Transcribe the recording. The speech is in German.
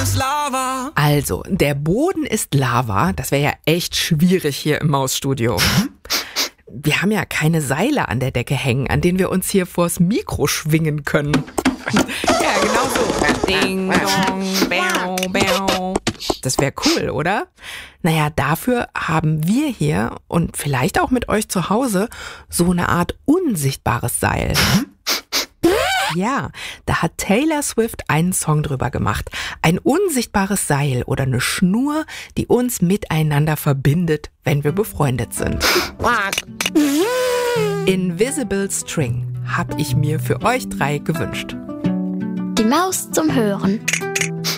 is lava. Also, der Boden ist Lava. Das wäre ja echt schwierig hier im Mausstudio. Wir haben ja keine Seile an der Decke hängen, an denen wir uns hier vors Mikro schwingen können. Ja, genau so. Ding, dong, bäu, bäu. Das wäre cool, oder? Naja, dafür haben wir hier und vielleicht auch mit euch zu Hause so eine Art unsichtbares Seil. Ja, da hat Taylor Swift einen Song drüber gemacht. Ein unsichtbares Seil oder eine Schnur, die uns miteinander verbindet, wenn wir befreundet sind. Invisible String habe ich mir für euch 3 gewünscht. Die Maus zum Hören.